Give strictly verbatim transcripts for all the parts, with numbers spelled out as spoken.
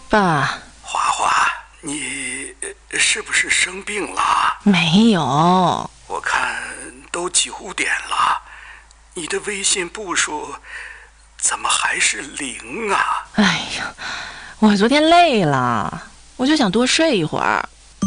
爸， 花花，你是不是生病了？ 没有。 我看都九点了，你的微信步数怎么还是零啊？ 哎呀，我昨天累了，我就想多睡一会儿。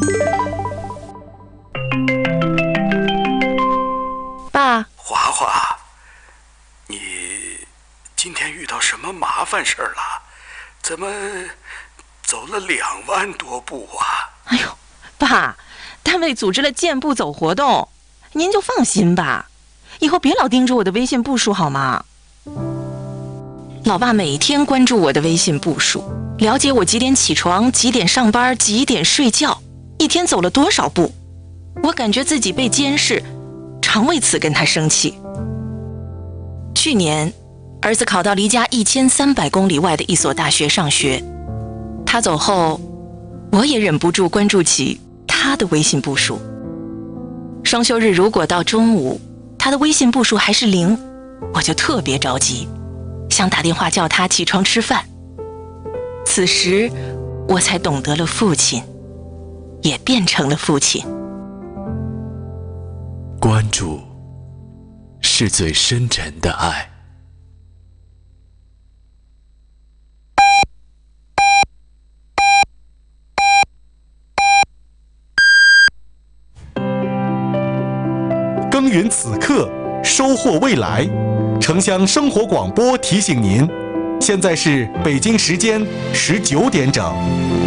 爸， 花花，你今天遇到什么麻烦事儿了？怎么走了两万多步啊？ 哎呦，爸，单位组织了健步走活动，您就放心吧，以后别老盯着我的微信步数好吗？老爸每天关注我的微信步数，了解我几点起床、几点上班、几点睡觉，一天走了多少步。我感觉自己被监视，常为此跟他生气。去年，儿子考到离家一千三百公里外的一所大学上学，他走后，我也忍不住关注起他的微信步数。双休日如果到中午，他的微信步数还是零，我就特别着急，想打电话叫他起床吃饭。此时，我才懂得了父亲，也变成了父亲。 关注是最深沉的爱。 耕耘此刻，收获未来。城乡生活广播提醒您，现在是北京时间十九点整。